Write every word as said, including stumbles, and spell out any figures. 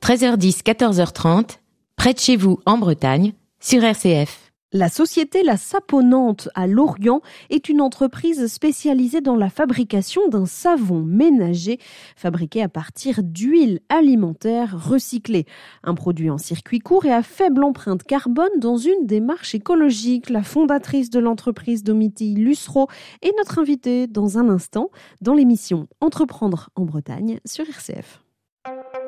treize heures dix, quatorze heures trente, près de chez vous en Bretagne, sur R C F. La société La Saponnante à Lorient est une entreprise spécialisée dans la fabrication d'un savon ménager fabriqué à partir d'huile alimentaire recyclée. Un produit en circuit court et à faible empreinte carbone dans une démarche écologique. La fondatrice de l'entreprise, Domitille Lussereau, est notre invitée dans un instant dans l'émission Entreprendre en Bretagne sur R C F.